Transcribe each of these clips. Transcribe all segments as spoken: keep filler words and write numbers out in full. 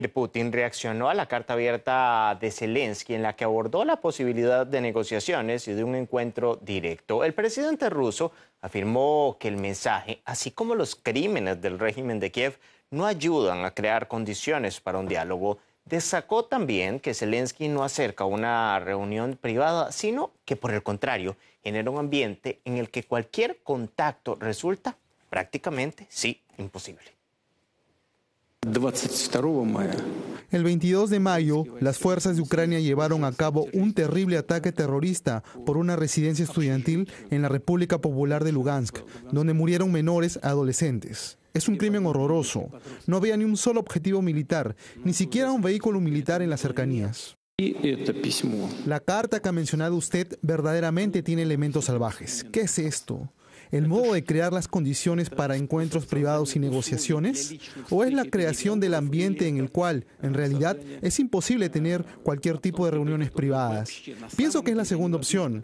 Putin reaccionó a la carta abierta de Zelensky en la que abordó la posibilidad de negociaciones y de un encuentro directo. El presidente ruso afirmó que el mensaje, así como los crímenes del régimen de Kiev, no ayudan a crear condiciones para un diálogo. Destacó también que Zelensky no acerca una reunión privada, sino que por el contrario genera un ambiente en el que cualquier contacto resulta prácticamente, sí, imposible. El veintidós de mayo, las fuerzas de Ucrania llevaron a cabo un terrible ataque terrorista por una residencia estudiantil en la República Popular de Lugansk, donde murieron menores adolescentes. Es un crimen horroroso. No había ni un solo objetivo militar, ni siquiera un vehículo militar en las cercanías. La carta que ha mencionado usted verdaderamente tiene elementos salvajes. ¿Qué es esto? ¿El modo de crear las condiciones para encuentros privados y negociaciones? ¿O es la creación del ambiente en el cual, en realidad, es imposible tener cualquier tipo de reuniones privadas? Pienso que es la segunda opción.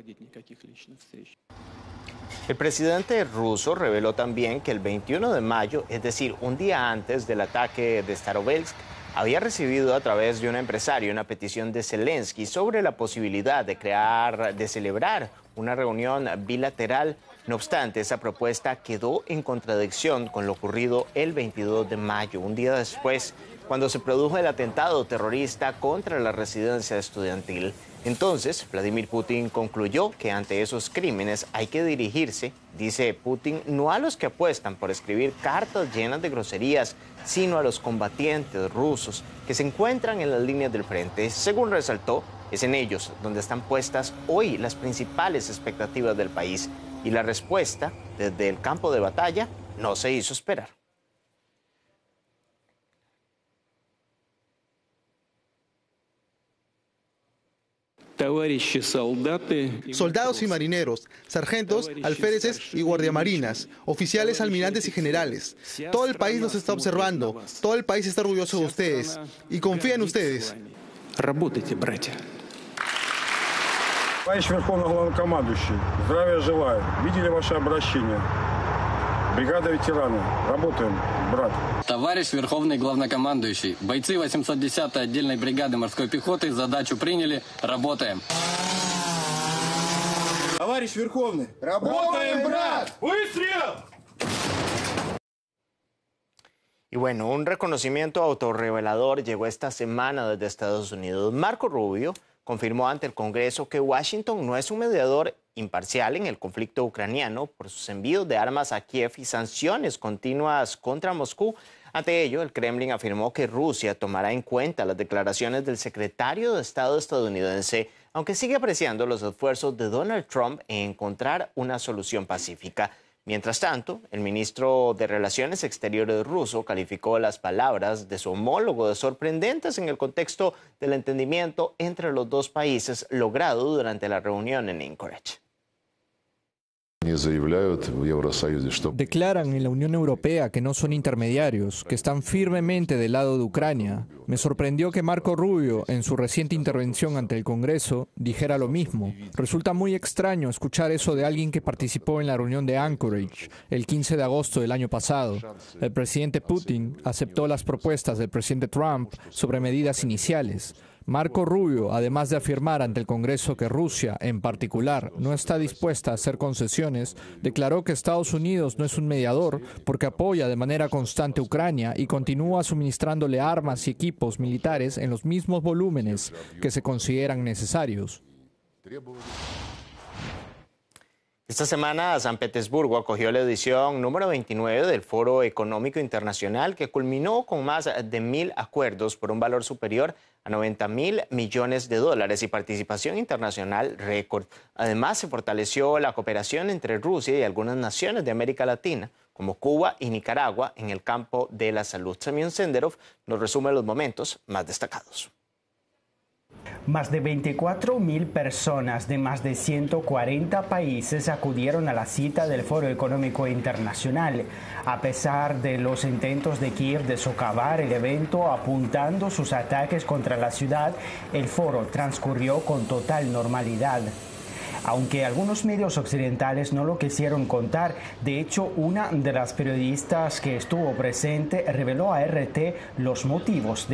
El presidente ruso reveló también que el veintiuno de mayo, es decir, un día antes del ataque de Starovelsk, había recibido a través de un empresario una petición de Zelensky sobre la posibilidad de crear, de celebrar una reunión bilateral. No obstante, esa propuesta quedó en contradicción con lo ocurrido el veintidós de mayo, un día después, cuando se produjo el atentado terrorista contra la residencia estudiantil. Entonces, Vladimir Putin concluyó que ante esos crímenes hay que dirigirse, dice Putin, no a los que apuestan por escribir cartas llenas de groserías, sino a los combatientes rusos que se encuentran en las líneas del frente. Según resaltó, es en ellos donde están puestas hoy las principales expectativas del país. Y la respuesta desde el campo de batalla no se hizo esperar. Soldados y marineros, sargentos, alféreces y guardiamarinas, oficiales, almirantes y generales. Todo el país los está observando, todo el país está orgulloso de ustedes y confía en ustedes. Товарищ Верховный Главнокомандующий, здравия желаю. Видели ваше обращение. Бригада ветеранов. Работаем, брат. Товарищ Верховный Главнокомандующий, бойцы восемьсот десятой отдельной бригады морской пехоты задачу приняли. Работаем. Товарищ Верховный, работаем, брат! Выстрел! Y bueno, un reconocimiento autorrevelador llegó esta semana desde Estados Unidos. Marco Rubio confirmó ante el Congreso que Washington no es un mediador imparcial en el conflicto ucraniano por sus envíos de armas a Kiev y sanciones continuas contra Moscú. Ante ello, el Kremlin afirmó que Rusia tomará en cuenta las declaraciones del secretario de Estado estadounidense, aunque sigue apreciando los esfuerzos de Donald Trump en encontrar una solución pacífica. Mientras tanto, el ministro de Relaciones Exteriores ruso calificó las palabras de su homólogo de sorprendentes en el contexto del entendimiento entre los dos países logrado durante la reunión en Anchorage. Declaran en la Unión Europea que no son intermediarios, que están firmemente del lado de Ucrania. Me sorprendió que Marco Rubio, en su reciente intervención ante el Congreso, dijera lo mismo. Resulta muy extraño escuchar eso de alguien que participó en la reunión de Anchorage el quince de agosto del año pasado. El presidente Putin aceptó las propuestas del presidente Trump sobre medidas iniciales. Marco Rubio, además de afirmar ante el Congreso que Rusia, en particular, no está dispuesta a hacer concesiones, declaró que Estados Unidos no es un mediador porque apoya de manera constante a Ucrania y continúa suministrándole armas y equipos militares en los mismos volúmenes que se consideran necesarios. Esta semana, San Petersburgo acogió la edición número veintinueve del Foro Económico Internacional, que culminó con más de mil acuerdos por un valor superior a noventa mil millones de dólares y participación internacional récord. Además, se fortaleció la cooperación entre Rusia y algunas naciones de América Latina, como Cuba y Nicaragua, en el campo de la salud. Semyon Senderov nos resume los momentos más destacados. Más de veinticuatro mil personas de más de ciento cuarenta países acudieron a la cita del Foro Económico Internacional. A pesar de los intentos de Kiev de socavar el evento apuntando sus ataques contra la ciudad, el foro transcurrió con total normalidad. Aunque algunos medios occidentales no lo quisieron contar, de hecho, una de las periodistas que estuvo presente reveló a R T los motivos de